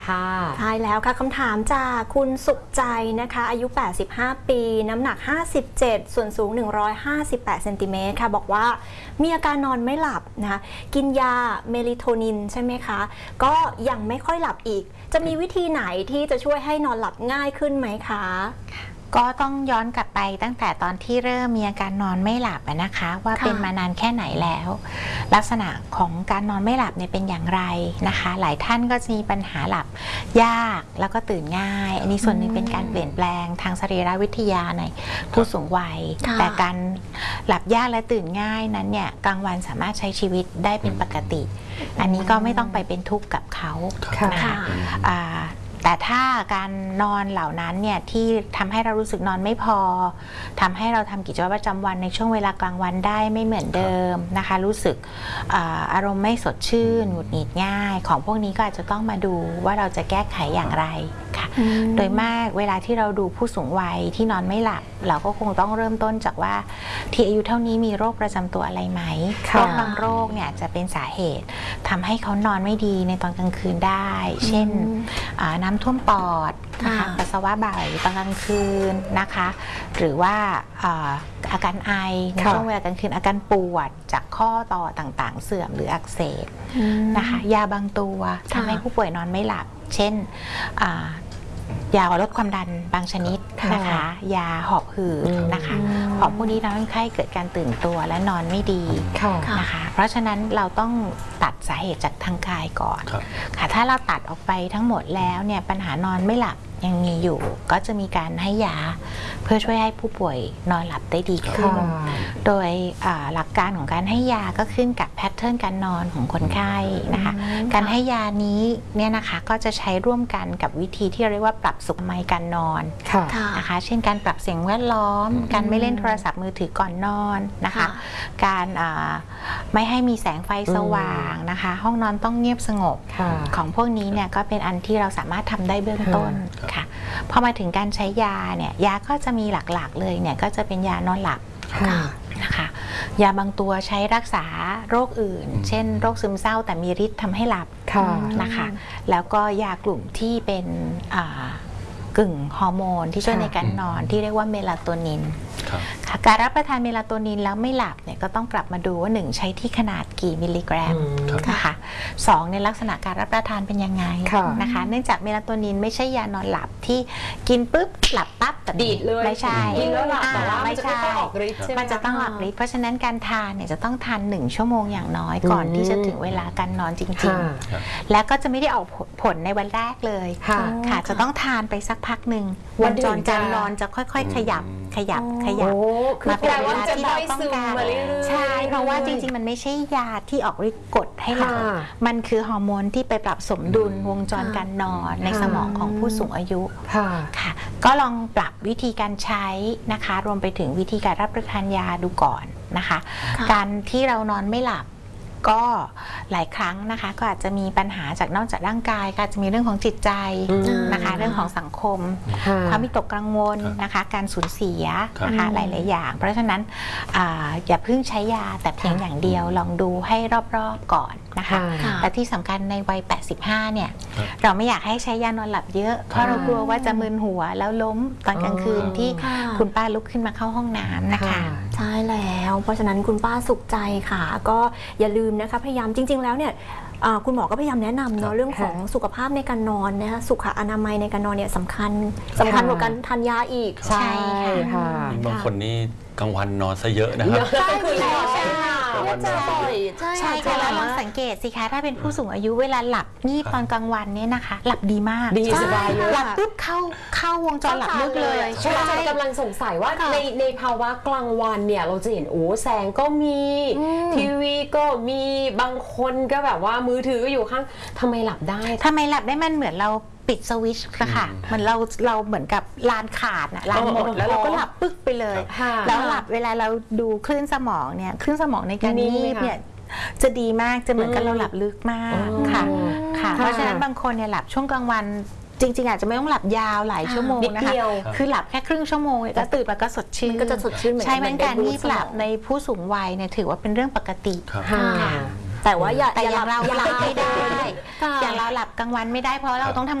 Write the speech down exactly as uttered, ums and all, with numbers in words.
ค่ะใช่แล้วค่ะคำถามจากคุณสุขใจนะคะอายุแปดสิบห้าปีน้ำหนักห้าสิบเจ็ดส่วนสูงหนึ่งร้อยห้าสิบแปดเซนติเมตรค่ะบอกว่ามีอาการนอนไม่หลับนะคะกินยาเมลิโทนินใช่ไหมคะก็ยังไม่ค่อยหลับอีกจะมีวิธีไหนที่จะช่วยให้นอนหลับง่ายขึ้นไหมคะก็ต้องย้อนกลับไปตั้งแต่ตอนที่เริ่มมีอาการนอนไม่หลับนะคะว่าเป็นมานานแค่ไหนแล้วลักษณะของการนอนไม่หลับเนี่ยเป็นอย่างไรนะคะหลายท่านก็จะมีปัญหาหลับยากแล้วก็ตื่นง่ายอันนี้ส่วนหนึ่งเป็นการเปลี่ยนแปลงทางสรีรวิทยาในผู้สูงวัยแต่การหลับยากและตื่นง่ายนั้นเนี่ยกลางวันสามารถใช้ชีวิตได้เป็นปกติอันนี้ก็ไม่ต้องไปเป็นทุกข์กับเขานะคะแต่ถ้าการนอนเหล่านั้นเนี่ยที่ทำให้เรารู้สึกนอนไม่พอทำให้เราทำกิจวัตรประจำวันในช่วงเวลากลางวันได้ไม่เหมือนเดิมนะคะรู้สึก อาอารมณ์ไม่สดชื่นหงุดหงิดง่ายของพวกนี้ก็อาจจะต้องมาดูว่าเราจะแก้ไขอย่างไรค่ะโดยมากเวลาที่เราดูผู้สูงวัยที่นอนไม่หลับเราก็คงต้องเริ่มต้นจากว่าที่อายุเท่านี้มีโรคประจำตัวอะไรไหมโรคบางโรคเนี่ยจะเป็นสาเหตุทำให้เขานอนไม่ดีในตอนกลางคืนได้เช่นน้ำท่วมปอดนะคะปัสสาวะบ่อยตอนกลางคืนนะคะหรือว่าอาการไอในช่วงเวลากลางคืนอาการปวดจากข้อต่อต่างๆเสื่อมหรืออักเสบนะคะยาบางตัวทำให้ผู้ป่วยนอนไม่หลับเช่นยาลดความดันบางชนิดนะคะยาหอบหืดนะคะหอบพวกนี้ทำให้คนไข้เกิดการตื่นตัวและนอนไม่ดีนะคะเพราะฉะนั้นเราต้องตัดสาเหตุจากทางกายก่อนค่ะถ้าเราตัดออกไปทั้งหมดแล้วเนี่ยปัญหานอนไม่หลับยังมีอยู่ก็จะมีการให้ยาเพื่อช่วยให้ผู้ป่วยนอนหลับได้ดีขึ้นโดยหลักการของการให้ยาก็ขึ้นกับแพทเทิร์นการนอนของคนไข้นะคะการให้ยานี้เนี่ยนะคะก็จะใช้ร่วมกันกับวิธีที่เรียกว่าปรับสุขลักษณะการนอนนะคะเช่นการปรับเสียงแวดล้อมการไม่เล่นโทรศัพท์มือถือก่อนนอนนะคะการไม่ให้มีแสงไฟสว่างนะคะห้องนอนต้องเงียบสงบของพวกนี้เนี่ยก็เป็นอันที่เราสามารถทำได้เบื้องต้นพอมาถึงการใช้ยาเนี่ยยาก็จะมีหลักๆเลยเนี่ยก็จะเป็นยานอนหลับนะคะยาบางตัวใช้รักษาโรคอื่นเช่นโรคซึมเศร้าแต่มีฤทธิ์ทำให้หลับนะคะแล้วก็ยากลุ่มที่เป็นกึ่งฮอร์โมนที่ช่วยในการนอนที่เรียกว่าเมลาโทนินการรับประทานเมลาโทนินแล้วไม่หลับเนี่ยก็ต้องกลับมาดูว่าหนึ่งใช้ที่ขนาดกี่มิลลิกรัมนะคะสองในลักษณะการรับประทานเป็นยังไงนะคะเนื่องจากเมลาโทนินไม่ใช่ยานอนหลับที่กินปุ๊บหลับปั๊บแต่ดีดเลยไม่ใช่กินแล้วหลับแต่ว่ามันจะต้องออกฤทธิ์ใช่ไหมมันจะต้องออกฤทธิ์เพราะฉะนั้นการทานเนี่ยจะต้องทานหนึ่งชั่วโมงอย่างน้อยก่อนที่จะถึงเวลาการนอนจริงๆแล้วก็จะไม่ได้ออกผลในวันแรกเลยค่ะจะต้องทานไปสักพักหนึ่งวงจรการนอนจะค่อยๆขยับขยับขยับมาเป็นเวลาที่เราต้องการใช่เพราะว่าจริงๆมันไม่ใช่ยาที่ออกฤทธิ์กดให้หลับมันคือฮอร์โมนที่ไปปรับสมดุลวงจรการนอนในสมองของผู้สูงอายุค่ะก็ลองปรับวิธีการใช้นะคะรวมไปถึงวิธีการรับประทานยาดูก่อนนะคะการที่เรานอนไม่หลับก็หลายครั้งนะคะก็อาจจะมีปัญหาจากนอกจากร่างกายก็อาจจะมีเรื่องของจิตใจนะคะเรื่องของสังคมความวิตกกังวลนะคะการสูญเสียนะคะหลายๆอย่างเพราะฉะนั้นอย่าเพิ่งใช้ยาแต่เพียงอย่างเดียวลองดูให้รอบๆก่อนนะคะแต่ที่สำคัญในวัยแปดสิบห้าเนี่ยเราไม่อยากให้ใช้ยานอนหลับเยอะเพราะเรากลัวว่าจะมึนหัวแล้วล้มตอนกลางคืนที่คุณป้าลุกขึ้นมาเข้าห้องน้ำนะคะใช่แล้วเพราะฉะนั้นคุณป้าสุขใจค่ะก็อย่าลืมนะคะพยายามจริงๆแล้วเนี่ยคุณหมอก็พยายามแนะนำเนาะเรื่องของสุขภาพในการนอนนะคะสุขอนามัยในการนอนเนี่ยสำคัญสำคัญกว่าการทานยาอีกใช่ค่ะบางคนนี่กลางวันนอนซะเยอะนะครับใช่คุณหมอใช่ค่ะใช่ค่ะแล้วลองสังเกตสิคะถ้าเป็นผู้สูงอายุเวลาหลับงีบตอนกลางวันเนี่ยนะคะหลับดีมากดีสบายเลยหลับปุ๊บเข้าเข้าวงจรหลับลึกเลยใช่กำลังสงสัยว่าในในภาวะกลางวันเนี่ยเราจะเห็นโอ้แสงก็มีทีวีก็มีบางคนก็แบบว่ามือถือก็อยู่ข้างทำไมหลับได้ทำไมหลับได้มันเหมือนเราปิดสวิตช์นะคะเหมือนเราเราเหมือนกับลานขาดนะลานหมดแล้วเราก็หลับปึ๊กไปเลยแล้วหลับเวลาเราดูคลื่นสมองเนี่ยคลื่นสมองในการงีบเนี่ยจะดีมากจะเหมือนกับเราหลับลึกมากค่ะค่ะเพราะฉะนั้นบางคนเนี่ยหลับช่วงกลางวันจริงๆอาจจะไม่ต้องหลับยาวหลายชั่วโมงนะคะคือหลับแค่ครึ่งชั่วโมงแล้วตื่นมาก็สดชื่นก็จะสดชื่นเหมือนใช่เหมือนการงีบหลับในผู้สูงวัยเนี่ยถือว่าเป็นเรื่องปกติค่ะแต่ว่าอย่าแต่อย่างเราอย่าหลับไม่ได้ค่ะอย่างเราหลับกลางวันไม่ได้เพราะเราต้องทำ